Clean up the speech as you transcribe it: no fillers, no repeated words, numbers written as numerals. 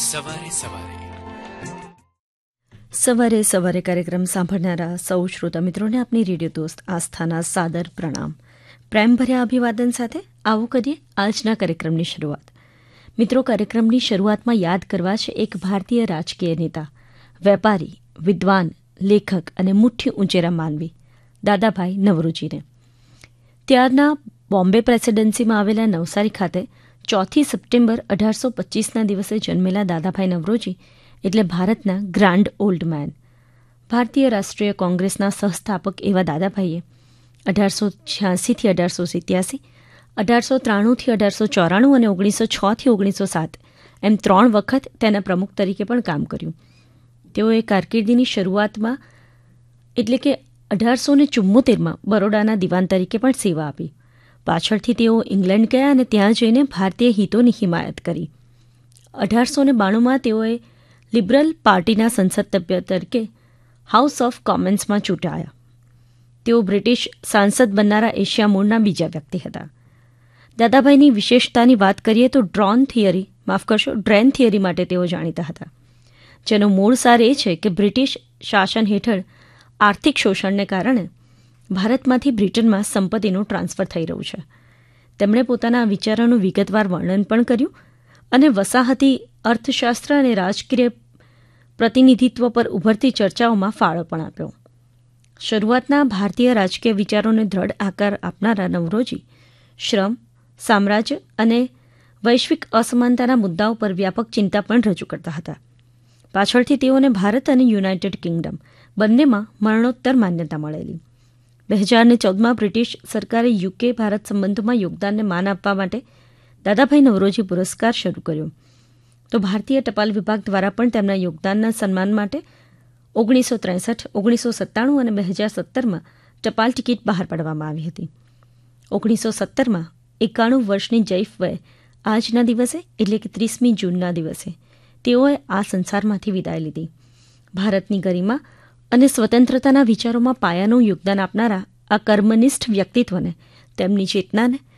સવારે સવારે કાર્યક્રમ સાંભળનારા સૌ શ્રોતા મિત્રોને આપની રેડિયો દોસ્ત આસ્થાના સાદર પ્રણામ. પ્રેમભર્યા અભિવાદન સાથે આવું કરીએ આજના કાર્યક્રમની શરૂઆત. મિત્રો, કાર્યક્રમની શરૂઆતમાં યાદ કરવા છે એક ભારતીય રાજકીય નેતા, વેપારી, વિદ્વાન, લેખક અને મુઠ્ઠી ઊંચેરા માનવી, દાદાભાઈ નવરોજીને. ત્યારના બોમ્બે પ્રેસિડેન્સીમાં આવેલા નવસારી ખાતે 4 સપ્ટેમ્બર 1825ના દિવસે જન્મેલા દાદાભાઈ નવરોજી એટલે ભારતના ગ્રાન્ડ ઓલ્ડ મેન. ભારતીય રાષ્ટ્રીય કોંગ્રેસના સહસ્થાપક એવા દાદાભાઈએ 1886થી 1887, 1893થી 1894 અને 1906થી 1907 એમ 3 વખત તેના પ્રમુખ તરીકે પણ કામ કર્યું. તેઓએ કારકિર્દીની શરૂઆતમાં એટલે કે 1874માં બરોડાના દિવાન તરીકે પણ સેવા આપી. પાછળથી તેઓ ઇંગ્લેન્ડ ગયા અને ત્યાં જઈને ભારતીય હિતોની હિમાયત કરી. 1892માં તેઓએ લિબરલ પાર્ટીના સંસદ સભ્ય તરીકે હાઉસ ઓફ કોમન્સમાં ચૂંટાયા. તેઓ બ્રિટિશ સાંસદ બનનારા એશિયા મૂળના બીજા વ્યક્તિ હતા. દાદાભાઈની વિશેષતાની વાત કરીએ તો ડ્રેન થિયરી માટે તેઓ જાણીતા હતા, જેનો મૂળ સાર એ છે કે બ્રિટિશ શાસન હેઠળ આર્થિક શોષણને કારણે ભારતમાંથી બ્રિટનમાં સંપત્તિનું ટ્રાન્સફર થઈ રહ્યું છે. તેમણે પોતાના વિચારોનું વિગતવાર વર્ણન પણ કર્યું અને વસાહતી અર્થશાસ્ત્ર અને રાજકીય પ્રતિનિધિત્વ પર ઉભરતી ચર્ચાઓમાં ફાળો પણ આપ્યો. શરૂઆતના ભારતીય રાજકીય વિચારોને દ્રઢ આકાર આપનારા નવરોજી શ્રમ, સામ્રાજ્ય અને વૈશ્વિક અસમાનતાના મુદ્દાઓ પર વ્યાપક ચિંતા પણ રજૂ કરતા હતા. પાછળથી તેઓને ભારત અને યુનાઇટેડ કિંગડમ બંનેમાં મરણોત્તર માન્યતા મળેલી. 2014માં બ્રિટિશ સરકારે યુકે ભારત સંબંધોમાં યોગદાનને માન આપવા માટે દાદાભાઈ નવરોજી પુરસ્કાર શરૂ કર્યો. તો ભારતીય ટપાલ વિભાગ દ્વારા પણ તેમના યોગદાનના સન્માન માટે 1963, 1997 અને 2017માં ટપાલ ટિકિટ બહાર પાડવામાં આવી હતી. 1917માં 91 વર્ષની જૈફ વયે આજના દિવસે એટલે કે 30મી જૂનના દિવસે તેઓએ આ સંસારમાંથી વિદાય લીધી. ભારતની ગરિમા અને સ્વતંત્રતાના વિચારોમાં પાયાનું યોગદાન આપનારા આ કર્મનિષ્ઠ વ્યક્તિત્વને, તેમની ચેતનાને